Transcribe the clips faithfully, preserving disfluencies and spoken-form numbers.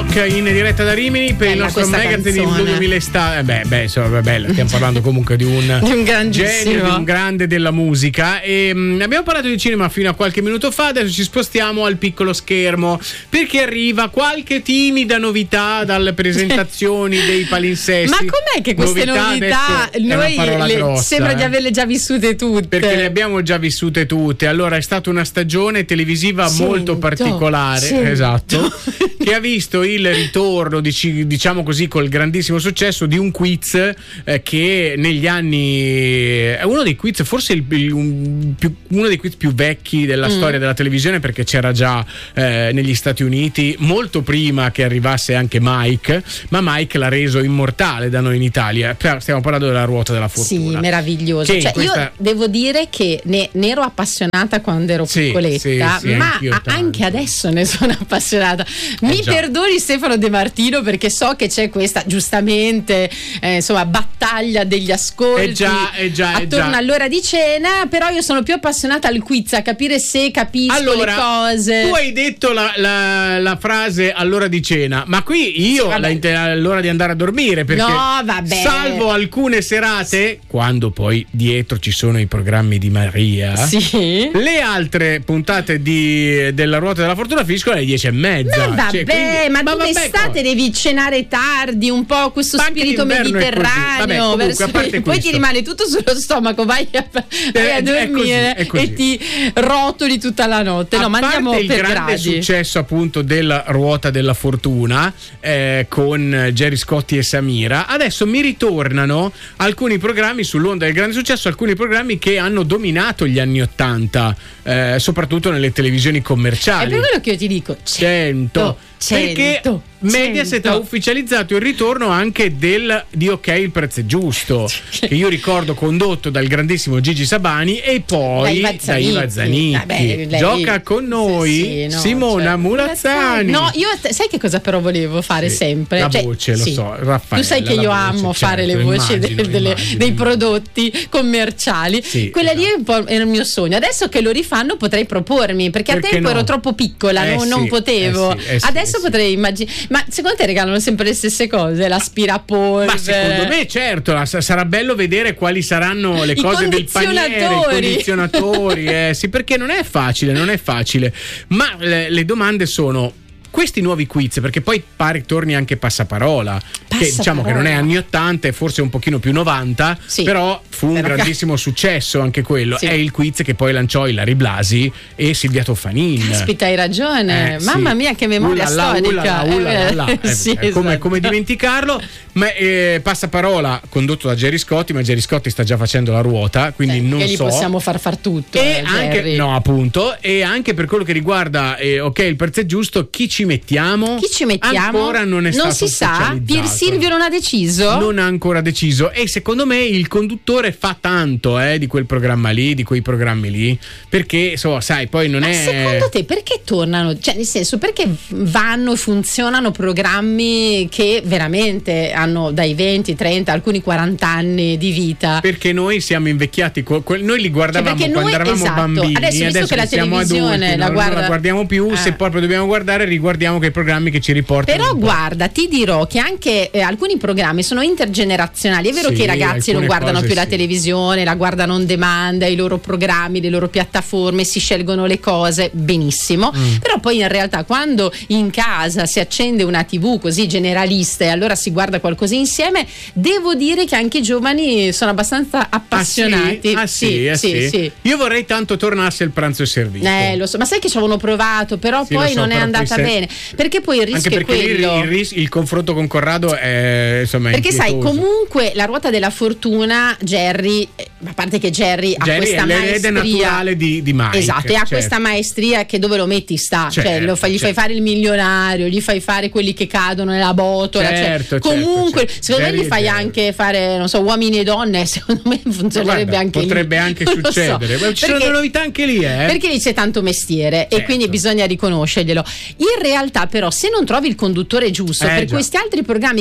Rock in diretta da Rimini per Bella il nostro magazine di Blu duemila Estate. Eh beh, beh, insomma, bella. Stiamo parlando comunque di un, di un grandissimo genio, di un grande della musica. E mh, abbiamo parlato di cinema fino a qualche minuto fa. Adesso ci spostiamo al piccolo schermo perché arriva qualche timida novità dalle presentazioni dei palinsesti. Ma com'è che queste novità, novità noi le, sembra eh? di averle già vissute tutte? Perché le abbiamo già vissute tutte. Allora è stata una stagione televisiva cento, molto particolare, cento. Esatto, che ha visto il ritorno, diciamo così, col grandissimo successo di un quiz eh, che negli anni è uno dei quiz, forse il, il, un, più, uno dei quiz più vecchi della mm. storia della televisione, perché c'era già eh, negli Stati Uniti molto prima che arrivasse anche Mike, ma Mike l'ha reso immortale da noi in Italia. Stiamo parlando della ruota della fortuna. Sì, meraviglioso. Cioè, questa... Io devo dire che ne, ne ero appassionata quando ero sì, piccoletta, sì, sì, ma anche adesso ne sono appassionata. Mi eh perdoni Stefano De Martino, perché so che c'è questa giustamente eh, insomma battaglia degli ascolti eh già, eh già, eh attorno già. all'ora di cena, però io sono più appassionata al quiz, a capire se capisco allora, le cose. Tu hai detto la, la, la frase all'ora di cena, ma qui io sì, la, all'ora di andare a dormire, perché no, vabbè. salvo alcune serate, quando poi dietro ci sono i programmi di Maria, sì. le altre puntate di, della ruota della fortuna finiscono alle dieci e mezza. Ma vabbè, cioè, quindi, ma, ma tu d'estate devi cenare tardi, un po' questo ma spirito mediterraneo. Vabbè, comunque, verso, a parte poi questo, ti rimane tutto sullo stomaco, vai a, vai eh, a dormire è così, è così. e ti rotoli tutta la notte. No, a ma andiamo parte per il grande gradi. successo appunto della ruota della fortuna eh, con Gerry Scotti e Samira, adesso mi ritornano alcuni programmi sull'onda del grande successo, alcuni programmi che hanno dominato gli anni ottanta, eh, soprattutto nelle televisioni commerciali. È per quello che io ti dico cento, perché cento, Mediaset ha ufficializzato il ritorno anche del di Ok, il prezzo è giusto, che io ricordo condotto dal grandissimo Gigi Sabani e poi da Iva Zanicchi. Vabbè, lei... Gioca con noi sì, sì, no, Simona cioè, Murazzani. No, io sai che cosa però volevo fare sì, sempre? La cioè, voce, lo sì. so, Raffaella. Tu sai che io voce, amo certo, fare le voci immagino, delle, immagino. dei prodotti commerciali. Sì, Quella esatto. lì è un po' era il mio sogno. Adesso che lo rifanno potrei propormi, perché, perché a tempo no? ero troppo piccola, eh non, sì, non potevo. Eh sì, eh sì, Adesso eh sì. potrei immaginare. Ma secondo te regalano sempre le stesse cose? L'aspirapolvere? Ma secondo me certo, sarà bello vedere quali saranno le I cose del paniere, i condizionatori, eh, sì, perché non è facile, non è facile. Ma le, le domande sono: questi nuovi quiz, perché poi pare torni anche Passaparola, Passaparola. che diciamo che non è anni ottanta, è forse un pochino più novanta, sì, però fu un però grandissimo ca- successo anche quello. Sì. È il quiz che poi lanciò Ilari Blasi e Silvia Toffanin. Caspita, hai ragione, eh, mamma sì. mia che memoria ulla storica. Ulla, ulla, ulla, ulla. Sì, eh, come, esatto. come dimenticarlo. Ma eh, Passaparola condotto da Gerry Scotti, ma Gerry Scotti sta già facendo la ruota, quindi sì, non che gli so. possiamo far far tutto. E eh, anche Gerry. no, appunto, e anche per quello che riguarda eh, ok, il prezzo è giusto, chi ci mettiamo? Chi ci mettiamo? Ancora non è non stato si sa. Pier Silvio non ha deciso? Non ha ancora deciso. E secondo me il conduttore fa tanto eh, di quel programma lì, di quei programmi lì, perché so, sai, poi non Ma è. secondo te perché tornano? Cioè, nel senso, perché vanno e funzionano programmi che veramente hanno dai venti, trenta, alcuni quaranta anni di vita? Perché noi siamo invecchiati, noi li guardavamo cioè quando noi, eravamo esatto. bambini. Adesso, visto adesso che la siamo televisione adulti, la non, guarda... non la guardiamo più, eh. se proprio dobbiamo guardare, riguardiamo quei programmi che ci riportano. Però guarda, ti dirò che anche eh, alcuni programmi sono intergenerazionali. È vero sì, che i ragazzi non guardano più sì. la televisione, la guardano on demand, i loro programmi, le loro piattaforme, si scelgono le cose, benissimo. Mm. Però poi in realtà quando in casa si accende una tivù così generalista e allora si guarda qualcosa insieme, devo dire che anche i giovani sono abbastanza appassionati. Ah sì? Ah sì, sì, ah sì. sì. Io vorrei tanto tornasse il pranzo e servito. Eh, lo so, ma sai che ci avevano provato, però sì, poi so, non però è andata poi bene. Perché poi il rischio anche perché è quello. Il, il, il, il confronto con Corrado è insomma perché impietoso. sai, comunque la ruota della fortuna, Gerry, a parte che Gerry, Gerry ha questa è l'erede maestria naturale di, di Mike. Esatto, e ha certo. questa maestria che dove lo metti sta, certo, cioè lo fai, gli certo. fai fare il milionario, gli fai fare quelli che cadono nella botola, certo, cioè, comunque certo, secondo Gerry me gli fai anche fare, non so, uomini e donne, secondo me funzionerebbe guarda, anche potrebbe lì. anche Non succedere, so, ma ci sono delle novità anche lì, eh? Perché lì c'è tanto mestiere certo. e quindi bisogna riconoscerglielo. In realtà però se non trovi il conduttore giusto eh, per già. questi altri programmi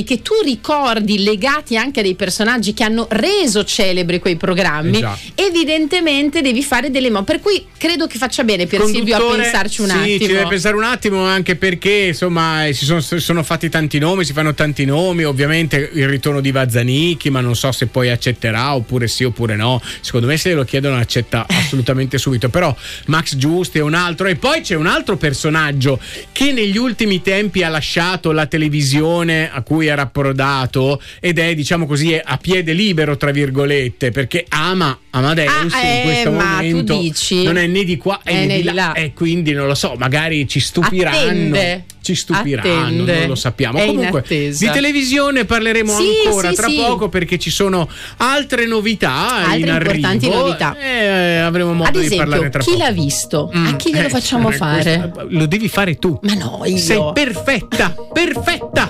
che tu ricordi legati anche a dei personaggi che hanno reso celebre quei programmi, esatto. evidentemente devi fare delle mo- per cui credo che faccia bene Pier Silvio a pensarci un sì, attimo. Sì, ci deve pensare un attimo, anche perché insomma si sono, sono fatti tanti nomi, si fanno tanti nomi, ovviamente il ritorno di Vazzanicchi, ma non so se poi accetterà oppure sì oppure no. Secondo me se lo chiedono accetta assolutamente subito, però Max Giusti è un altro, e poi c'è un altro personaggio che negli ultimi tempi ha lasciato la televisione a cui era approdato ed è, diciamo così, a piede libero tra virgolette, perché ama Amadeus ah, in eh, questo ma momento tu dici? non è né di qua è né di là, là. e quindi non lo so, magari ci stupiranno. Attende. Ci stupiranno, Attende. non lo sappiamo. È Comunque di televisione parleremo sì, ancora sì, tra sì. poco, perché ci sono altre novità altre in importanti arrivo, novità. e avremo modo Ad di esempio, parlare tra chi poco. l'ha visto? Mm, A chi glielo eh, facciamo eh, fare? questo- lo devi fare tu. Ma no, io. Sei perfetta, perfetta.